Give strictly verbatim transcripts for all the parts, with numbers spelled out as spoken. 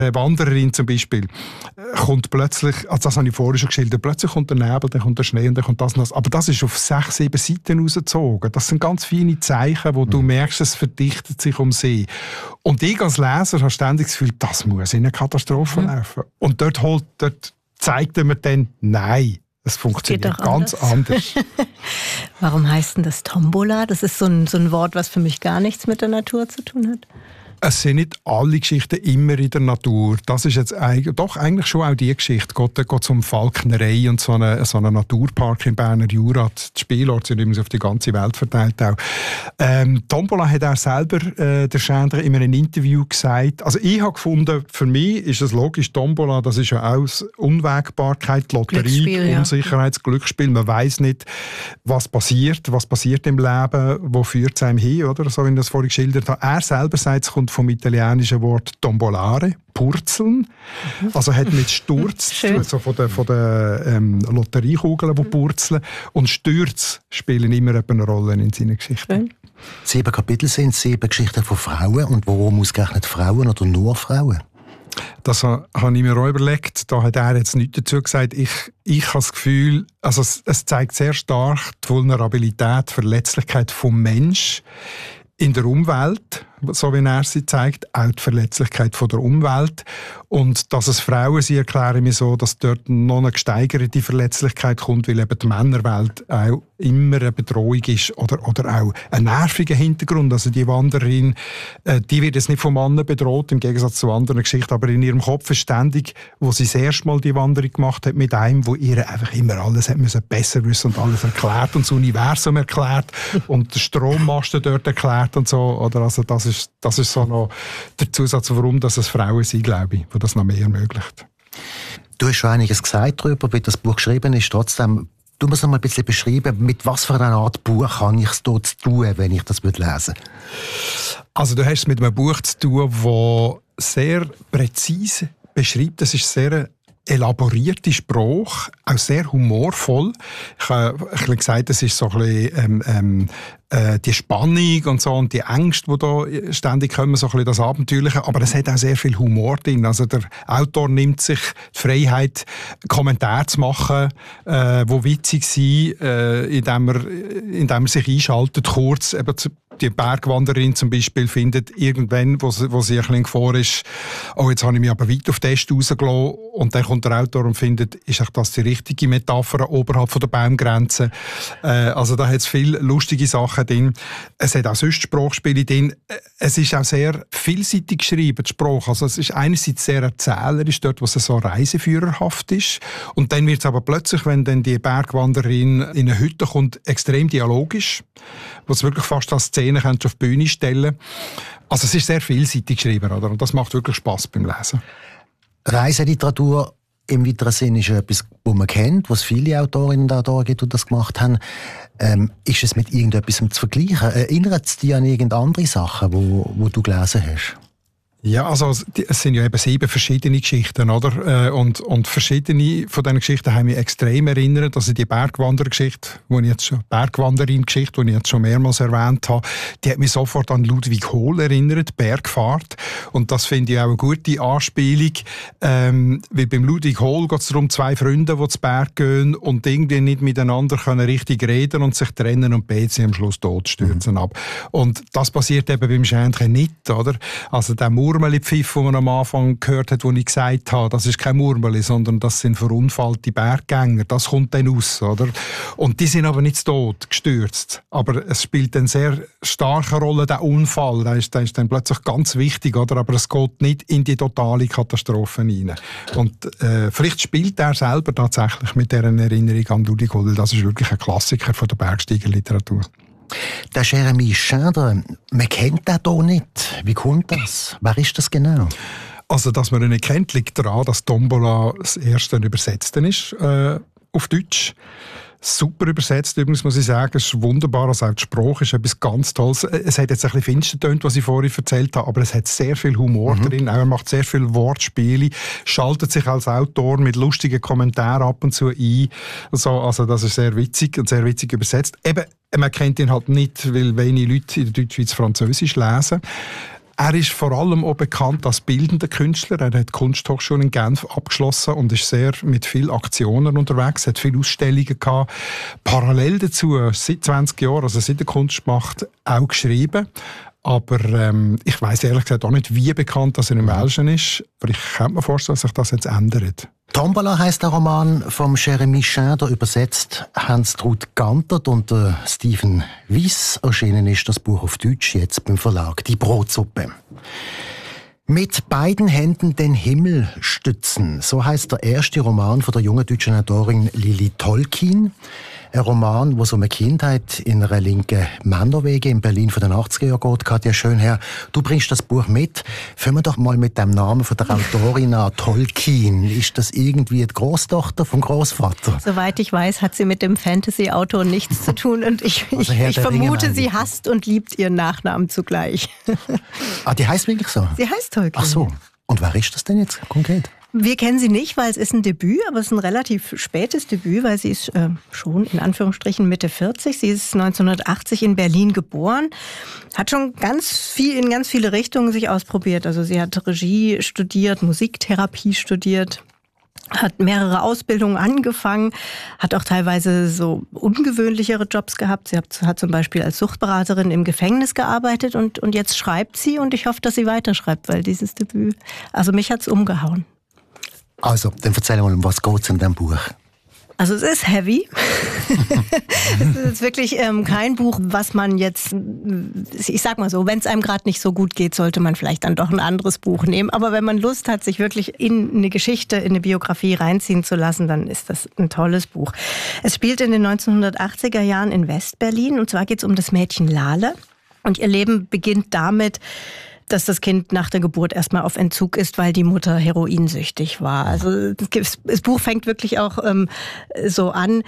Eine Wandererin zum Beispiel kommt plötzlich, also das habe ich vorher schon geschildert, plötzlich kommt der Nebel, dann kommt der Schnee und dann kommt das und das. Aber das ist auf sechs, sieben Seiten rausgezogen. Das sind ganz feine Zeichen, wo mhm. du merkst, es verdichtet sich um See. Und ich als Leser habe ständig das Gefühl, das muss in eine Katastrophe mhm. laufen. Und dort, holt, dort zeigt er mir dann, nein, es funktioniert ganz anders. anders. Warum heißt denn das Tombola? Das ist so ein, so ein Wort, was für mich gar nichts mit der Natur zu tun hat. Es sind nicht alle Geschichten immer in der Natur. Das ist jetzt eigentlich, doch eigentlich schon auch die Geschichte. Geht es um Falknerei und so einen so eine Naturpark im Berner Jura. Die Spielorte sind übrigens auf die ganze Welt verteilt auch. Ähm, Tombola hat auch selber, äh, der Schändler, in einem Interview gesagt, also ich habe gefunden, für mich ist es logisch, Tombola, das ist ja auch Unwägbarkeit, Lotterie, Unsicherheit, Glücksspiel. Man weiss nicht, was passiert, was passiert im Leben, wo führt es einem hin, oder? So wie ich das vorhin geschildert habe. Er selber sagt, es kommt vom italienischen Wort tombolare, purzeln. Mhm. Also hat mit Sturz zu tun, so von den, von den ähm, Lotteriekugeln, die purzeln. Und Stürze spielen immer eine Rolle in seinen Geschichten. Schön. Sieben Kapitel sind sieben Geschichten von Frauen. Und warum ausgerechnet Frauen oder nur Frauen? Das habe ich mir auch überlegt. Da hat er jetzt nichts dazu gesagt. Ich, ich habe das Gefühl, also es, es zeigt sehr stark die Vulnerabilität, die Verletzlichkeit des Menschen in der Umwelt, so wie er sie zeigt, auch die Verletzlichkeit von der Umwelt. Und dass es Frauen sind, erkläre ich mir so, dass dort noch eine gesteigerte Verletzlichkeit kommt, weil eben die Männerwelt auch immer eine Bedrohung ist oder, oder auch ein nerviger Hintergrund. Also die Wanderin, äh, die wird jetzt nicht vom Mann bedroht, im Gegensatz zu anderen Geschichten, aber in ihrem Kopf ist ständig, wo sie das erste Mal die Wanderung gemacht hat, mit einem, wo ihr einfach immer alles hat müssen besser wissen und alles erklärt und das Universum erklärt und den Strommasten dort erklärt und so. Oder also das ist, das ist so noch der Zusatz, warum dass es Frauen sind, glaube ich, wo das noch mehr ermöglicht. Du hast schon einiges gesagt darüber, wie das Buch geschrieben ist. Trotzdem, du musst noch mal ein bisschen beschreiben, mit was für einer Art Buch habe ich es dort zu tun, wenn ich das lesen würde? Also du hast es mit einem Buch zu tun, das sehr präzise beschreibt. Das ist sehr elaborierte Sprache, auch sehr humorvoll. Ich habe ein bisschen gesagt, das ist so ein bisschen ähm, ähm, äh, die Spannung und so und die Ängste, die da ständig kommen, so ein bisschen das Abenteuerliche, aber es hat auch sehr viel Humor drin. Also der Autor nimmt sich die Freiheit, Kommentare zu machen, äh, die witzig sind, äh, indem, er, indem er sich einschaltet, kurz eben zu die Bergwanderin zum Beispiel findet irgendwann, wo sie, wo sie ein bisschen vor ist, oh, jetzt habe ich mich aber weit auf den Test rausgelassen. Und dann kommt der Autor und findet, ist das die richtige Metapher oberhalb von der Baumgrenze? Äh, also da hat es viele lustige Sachen drin. Es hat auch sonst Sprachspiele drin. Es ist auch sehr vielseitig geschrieben, die Sprache. Also es ist einerseits sehr erzählerisch, dort, wo es so reiseführerhaft ist. Und dann wird es aber plötzlich, wenn dann die Bergwanderin in eine Hütte kommt, extrem dialogisch, wo es wirklich fast als Szene kannst du auf die Bühne stellen. Also es ist sehr vielseitig geschrieben, oder? Und das macht wirklich Spass beim Lesen. Reiseliteratur im weiteren Sinne ist etwas, das man kennt, was viele Autorinnen und Autoren gibt, die das gemacht haben. Ähm, ist es mit irgendetwas zu vergleichen? Erinnert es dich an irgendeine andere Sachen, wo, wo du gelesen hast? Ja, also es sind ja eben sieben verschiedene Geschichten, oder? Und, und verschiedene von diesen Geschichten haben mich extrem erinnert. Also die Bergwandergeschichte, die ich jetzt schon, Bergwanderin-Geschichte, die ich jetzt schon mehrmals erwähnt habe, die hat mich sofort an Ludwig Hohl erinnert, Bergfahrt. Und das finde ich auch eine gute Anspielung, ähm, weil beim Ludwig Hohl geht es darum, zwei Freunde, die zu Berg gehen und irgendwie nicht miteinander können richtig reden und sich trennen und beide sind am Schluss tot, stürzen mhm. ab. Und das passiert eben beim Schändchen nicht, oder? Also der Murmeli-Pfiff, den man am Anfang gehört hat, wo ich gesagt habe, das ist kein Murmeli, sondern das sind verunfallte Berggänger. Das kommt dann raus, oder? Und die sind aber nicht tot, gestürzt. Aber es spielt eine sehr starke Rolle, der Unfall. Der ist, der ist dann plötzlich ganz wichtig, oder? Aber es geht nicht in die totale Katastrophe hinein. Und äh, vielleicht spielt er selber tatsächlich mit dieser Erinnerung an Ludwig Hohl. Das ist wirklich ein Klassiker von der Bergsteigerliteratur. Der Jeremy Schändler, man kennt den hier nicht. Wie kommt das? Wer ist das genau? Also, dass man ihn nicht kennt, liegt daran, dass Tombola das erste übersetzte ist äh, auf Deutsch. Super übersetzt, übrigens muss ich sagen, es ist wunderbar, also auch die Sprache ist etwas ganz Tolles. Es hat jetzt ein bisschen finster getönt, was ich vorhin erzählt habe, aber es hat sehr viel Humor mhm. drin, er macht sehr viel Wortspiele, schaltet sich als Autor mit lustigen Kommentaren ab und zu ein. Also, also das ist sehr witzig und sehr witzig übersetzt. Eben, man kennt ihn halt nicht, weil wenige Leute in der Deutschschweiz Französisch lesen. Er ist vor allem auch bekannt als bildender Künstler. Er hat die Kunsthochschule in Genf abgeschlossen und ist sehr mit vielen Aktionen unterwegs, hat viele Ausstellungen gehabt. Parallel dazu, seit zwanzig Jahren, also seit der Kunst macht, auch geschrieben. Aber ähm, ich weiss ehrlich gesagt auch nicht, wie bekannt das er im Welschen ist. Aber ich könnte mir vorstellen, dass sich das jetzt ändert. Tombola heisst der Roman vom Jeremy Schäder, übersetzt Hans-Trud Gantert und äh, Steven Wyss. Erschienen ist das Buch auf Deutsch jetzt beim Verlag Die Brotsuppe. Mit beiden Händen den Himmel stützen. So heißt der erste Roman von der jungen deutschen Autorin Lili Tolkin. Ein Roman, wo es um eine Kindheit in einer linken Männerwege in Berlin von den achtziger Jahren geht. Katja Schönherr, du bringst das Buch mit. Fangen wir doch mal mit dem Namen von der Autorin an, Tolkien. Ist das irgendwie die Großtochter vom Großvater? Soweit ich weiß, hat sie mit dem Fantasy-Autor nichts zu tun und ich, also ich, ich vermute, sie hasst und liebt ihren Nachnamen zugleich. Ah, die heißt wirklich so? Sie heißt Tolkien. Ach so. Und wer ist das denn jetzt konkret? Wir kennen sie nicht, weil es ist ein Debüt, aber es ist ein relativ spätes Debüt, weil sie ist äh, schon in Anführungsstrichen Mitte vierzig. Sie ist neunzehnhundertachtzig in Berlin geboren, hat schon ganz viel in ganz viele Richtungen sich ausprobiert. Also sie hat Regie studiert, Musiktherapie studiert, hat mehrere Ausbildungen angefangen, hat auch teilweise so ungewöhnlichere Jobs gehabt. Sie hat, hat zum Beispiel als Suchtberaterin im Gefängnis gearbeitet und, und jetzt schreibt sie und ich hoffe, dass sie weiterschreibt, weil dieses Debüt, also mich hat's umgehauen. Also, dann erzähl mal, um was geht's in diesem Buch? Also es ist heavy. Es ist wirklich ähm, kein Buch, was man jetzt, ich sag mal so, wenn es einem gerade nicht so gut geht, sollte man vielleicht dann doch ein anderes Buch nehmen. Aber wenn man Lust hat, sich wirklich in eine Geschichte, in eine Biografie reinziehen zu lassen, dann ist das ein tolles Buch. Es spielt in den neunzehnhundertachtziger Jahren in Westberlin und zwar geht es um das Mädchen Lale. Und ihr Leben beginnt damit, dass das Kind nach der Geburt erstmal auf Entzug ist, weil die Mutter heroinsüchtig war. Also das Buch fängt wirklich auch ähm, so an.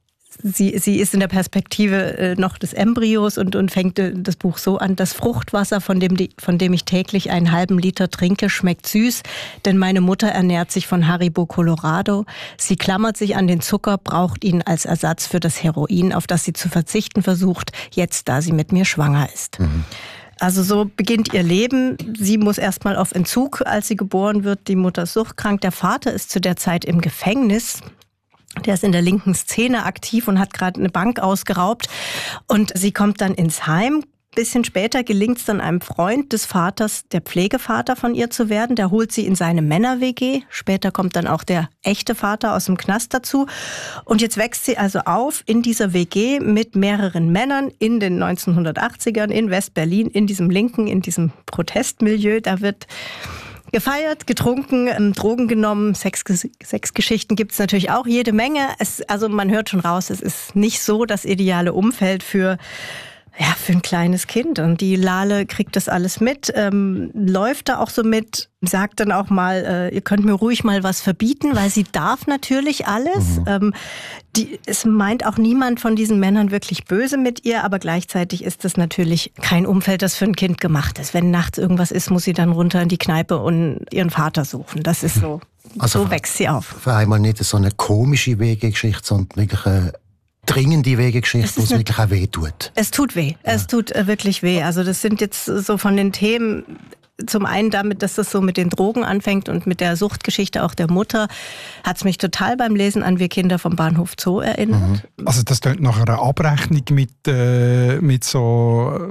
Sie, sie ist in der Perspektive äh, noch des Embryos und, und fängt äh, das Buch so an. Das Fruchtwasser, von dem, die, von dem ich täglich einen halben Liter trinke, schmeckt süß, denn meine Mutter ernährt sich von Haribo Colorado. Sie klammert sich an den Zucker, braucht ihn als Ersatz für das Heroin, auf das sie zu verzichten versucht, jetzt da sie mit mir schwanger ist. Mhm. Also so beginnt ihr Leben. Sie muss erstmal auf Entzug, als sie geboren wird. Die Mutter ist suchtkrank. Der Vater ist zu der Zeit im Gefängnis. Der ist in der linken Szene aktiv und hat gerade eine Bank ausgeraubt. Und sie kommt dann ins Heim. Bisschen später gelingt es dann einem Freund des Vaters, der Pflegevater von ihr zu werden. Der holt sie in seine Männer-W G. Später kommt dann auch der echte Vater aus dem Knast dazu. Und jetzt wächst sie also auf in dieser W G mit mehreren Männern in den neunzehnhundertachtzigern in West-Berlin, in diesem linken, in diesem Protestmilieu. Da wird gefeiert, getrunken, Drogen genommen, Sex, Sexgeschichten gibt es natürlich auch jede Menge. Es, also man hört schon raus, es ist nicht so das ideale Umfeld für Ja, für ein kleines Kind. Und die Lale kriegt das alles mit, ähm, läuft da auch so mit, sagt dann auch mal, äh, ihr könnt mir ruhig mal was verbieten, weil sie darf natürlich alles. Mhm. Ähm, die, es meint auch niemand von diesen Männern wirklich böse mit ihr, aber gleichzeitig ist das natürlich kein Umfeld, das für ein Kind gemacht ist. Wenn nachts irgendwas ist, muss sie dann runter in die Kneipe und ihren Vater suchen. Das ist so, also so wächst sie auf. Für einmal nicht so eine komische Wegegeschichte, sondern wirklich eine dringende Wegegeschichte, wo es wirklich auch weh tut. Es tut weh. Ja. Es tut wirklich weh. Also das sind jetzt so von den Themen, zum einen damit, dass das so mit den Drogen anfängt und mit der Suchtgeschichte auch der Mutter, hat es mich total beim Lesen an Wir Kinder vom Bahnhof Zoo erinnert. Mhm. Also das klingt nach einer Abrechnung mit, äh, mit so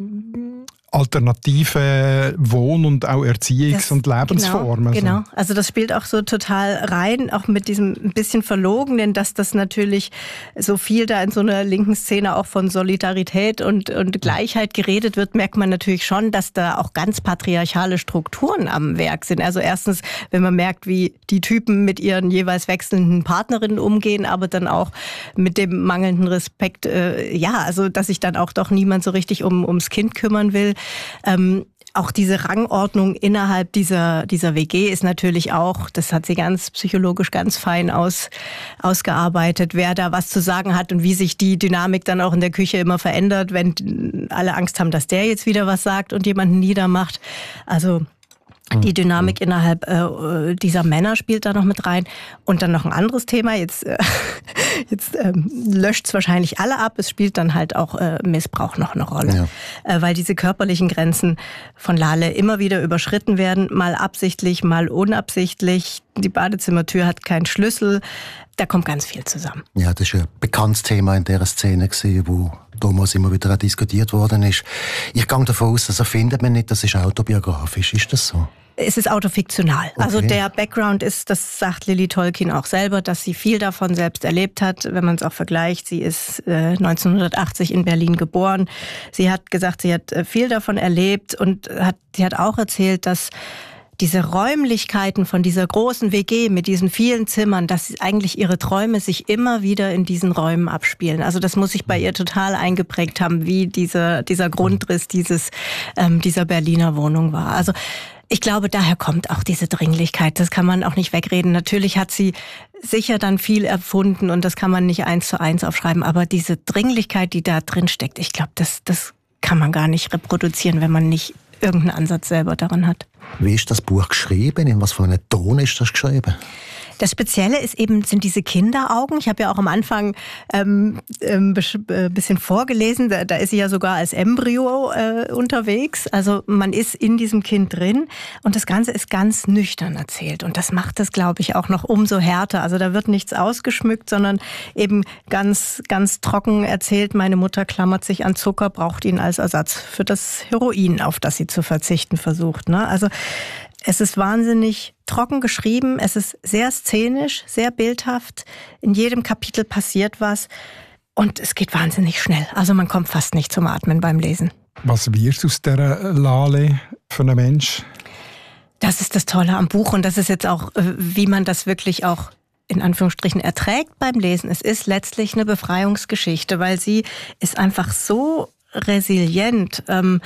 alternative Wohn- und auch Erziehungs- das, und Lebensformen. Genau, genau, also das spielt auch so total rein, auch mit diesem ein bisschen Verlogenen, dass das natürlich so viel da in so einer linken Szene auch von Solidarität und, und Gleichheit geredet wird, merkt man natürlich schon, dass da auch ganz patriarchale Strukturen am Werk sind. Also erstens, wenn man merkt, wie die Typen mit ihren jeweils wechselnden Partnerinnen umgehen, aber dann auch mit dem mangelnden Respekt, äh, ja, also dass sich dann auch doch niemand so richtig um, ums Kind kümmern will. Ähm, auch diese Rangordnung innerhalb dieser, dieser W G ist natürlich auch, das hat sie ganz psychologisch ganz fein aus, ausgearbeitet, wer da was zu sagen hat und wie sich die Dynamik dann auch in der Küche immer verändert, wenn alle Angst haben, dass der jetzt wieder was sagt und jemanden niedermacht. Also Die Dynamik innerhalb äh, dieser Männer spielt da noch mit rein. Und dann noch ein anderes Thema. Jetzt, äh, jetzt ähm, löscht es wahrscheinlich alle ab. Es spielt dann halt auch äh, Missbrauch noch eine Rolle. Ja. Äh, weil diese körperlichen Grenzen von Lale immer wieder überschritten werden. Mal absichtlich, mal unabsichtlich. Die Badezimmertür hat keinen Schlüssel. Da kommt ganz viel zusammen. Ja, das war ein bekanntes Thema in dieser Szene, wo damals immer wieder diskutiert worden ist. Ich gehe davon aus, das erfindet man nicht, das ist autobiografisch. Ist das so? Es ist autofiktional. Okay. Also der Background ist, das sagt Lily Tolkien auch selber, dass sie viel davon selbst erlebt hat. Wenn man es auch vergleicht, sie ist äh, neunzehnhundertachtzig in Berlin geboren. Sie hat gesagt, sie hat äh, viel davon erlebt und hat, sie hat auch erzählt, dass diese Räumlichkeiten von dieser großen W G mit diesen vielen Zimmern, dass eigentlich ihre Träume sich immer wieder in diesen Räumen abspielen. Also das muss sich bei ihr total eingeprägt haben, wie dieser, dieser Grundriss dieses, ähm, dieser Berliner Wohnung war. Also ich glaube, daher kommt auch diese Dringlichkeit. Das kann man auch nicht wegreden. Natürlich hat sie sicher dann viel erfunden und das kann man nicht eins zu eins aufschreiben. Aber diese Dringlichkeit, die da drin steckt, ich glaube, das, das kann man gar nicht reproduzieren, wenn man nicht irgendeinen Ansatz selber daran hat. Wie ist das Buch geschrieben? In was für einem Ton ist das geschrieben? Das Spezielle ist eben, sind diese Kinderaugen. Ich habe ja auch am Anfang ähm, ein äh, bisschen vorgelesen. Da, da ist sie ja sogar als Embryo äh, unterwegs. Also man ist in diesem Kind drin. Und das Ganze ist ganz nüchtern erzählt. Und das macht es, glaube ich, auch noch umso härter. Also da wird nichts ausgeschmückt, sondern eben ganz, ganz trocken erzählt. Meine Mutter klammert sich an Zucker, braucht ihn als Ersatz für das Heroin, auf das sie zu verzichten versucht. Ne? Also es ist wahnsinnig trocken geschrieben, es ist sehr szenisch, sehr bildhaft. In jedem Kapitel passiert was und es geht wahnsinnig schnell. Also man kommt fast nicht zum Atmen beim Lesen. Was wird aus dieser Lale für einen Mensch? Das ist das Tolle am Buch und das ist jetzt auch, wie man das wirklich auch in Anführungsstrichen erträgt beim Lesen. Es ist letztlich eine Befreiungsgeschichte, weil sie ist einfach so resilient. Ähm,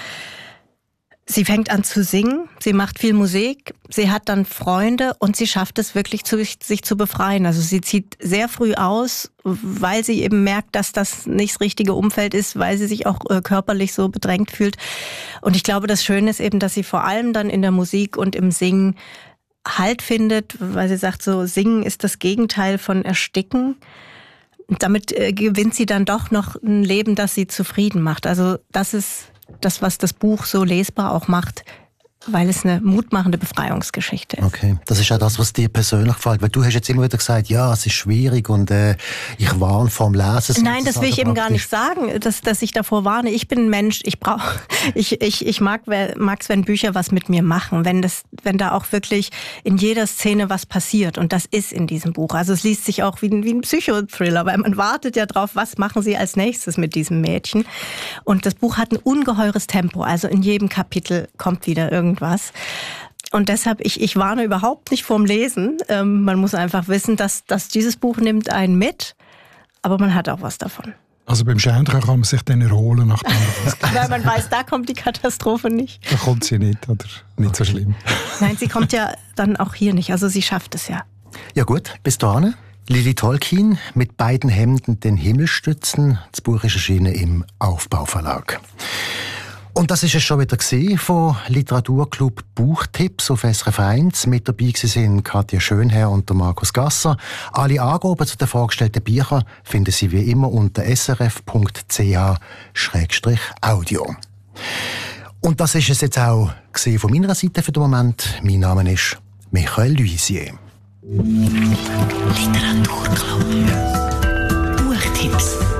Sie fängt an zu singen, sie macht viel Musik, sie hat dann Freunde und sie schafft es wirklich, zu, sich zu befreien. Also sie zieht sehr früh aus, weil sie eben merkt, dass das nicht das richtige Umfeld ist, weil sie sich auch äh, körperlich so bedrängt fühlt. Und ich glaube, das Schöne ist eben, dass sie vor allem dann in der Musik und im Singen Halt findet, weil sie sagt, so Singen ist das Gegenteil von Ersticken. Und damit äh, gewinnt sie dann doch noch ein Leben, das sie zufrieden macht. Also das ist das, was das Buch so lesbar auch macht, weil es eine mutmachende Befreiungsgeschichte ist. Okay, das ist auch das, was dir persönlich gefällt. Weil du hast jetzt immer wieder gesagt, ja, es ist schwierig und äh, ich warne vor dem Lesen. Nein, das will ich eben gar nicht sagen, dass, dass ich davor warne. Ich bin ein Mensch, ich brauche, ich, ich, ich mag es, wenn Bücher was mit mir machen, wenn das, wenn da auch wirklich in jeder Szene was passiert. Und das ist in diesem Buch. Also es liest sich auch wie ein, wie ein Psychothriller, weil man wartet ja drauf, was machen sie als nächstes mit diesem Mädchen. Und das Buch hat ein ungeheures Tempo. Also in jedem Kapitel kommt wieder irgendwas. Was. Und deshalb, ich, ich warne überhaupt nicht vorm Lesen. Ähm, man muss einfach wissen, dass, dass dieses Buch nimmt einen mit, aber man hat auch was davon. Also beim Schändler kann man sich dann erholen, nachdem man Weil man weiß, da kommt die Katastrophe nicht. Da kommt sie nicht, oder nicht so schlimm. Nein, sie kommt ja dann auch hier nicht. Also sie schafft es ja. Ja gut, bis dahin. Lily Tolkien mit beiden Hemden den Himmel stützen. Das Buch ist erschienen im Aufbauverlag. Und das ist es schon wieder vom Literaturclub Buchtipps auf S R F eins. Mit dabei sind Katja Schönherr und Markus Gasser. Alle Angaben zu den vorgestellten Büchern finden Sie wie immer unter s r f punkt c h slash audio. Und das ist es jetzt auch von meiner Seite für den Moment. Mein Name ist Michael Luisier. Literaturclub Buchtipps.